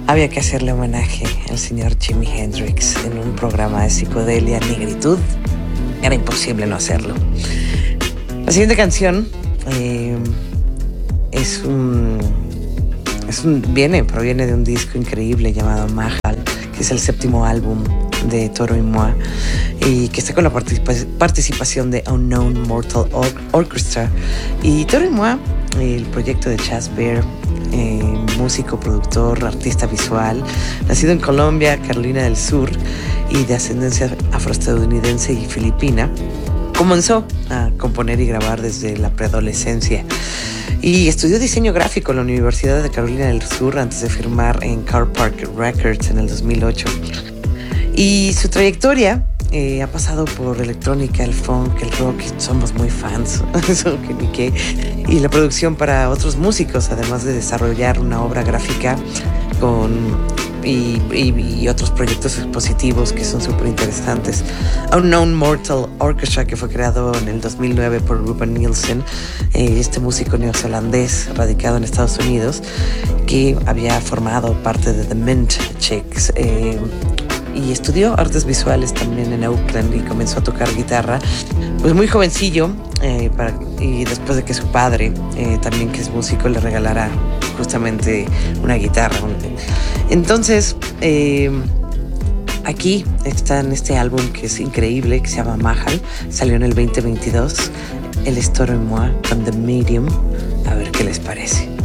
había que hacerle homenaje al señor Jimi Hendrix en un programa de psicodelia negritud. Era imposible no hacerlo. La siguiente canción proviene de un disco increíble llamado Mahal, que es el 7º álbum de Toro y Moi, y que está con la participación de Unknown Mortal Orchestra. Y Toro y Moi, el proyecto de Chas Bear, músico, productor, artista visual, nacido en Colombia, Carolina del Sur, y de ascendencia afroestadounidense y filipina, comenzó a componer y grabar desde la preadolescencia y estudió diseño gráfico en la Universidad de Carolina del Sur antes de firmar en Car Park Records en el 2008. Y su trayectoria ha pasado por electrónica, el funk, el rock, y somos muy fans, eso que ni qué, y la producción para otros músicos, además de desarrollar una obra gráfica y otros proyectos expositivos que son súper interesantes. Unknown Mortal Orchestra, que fue creado en el 2009 por Ruben Nielsen, este músico neozelandés radicado en Estados Unidos, que había formado parte de The Mint Chicks, y estudió artes visuales también en Oakland y comenzó a tocar guitarra pues muy jovencillo, y después de que su padre, también que es músico, le regalara justamente una guitarra. Entonces aquí está en este álbum que es increíble, que se llama Mahal, salió en el 2022. El Toro y Moi con The Medium. A ver qué les parece.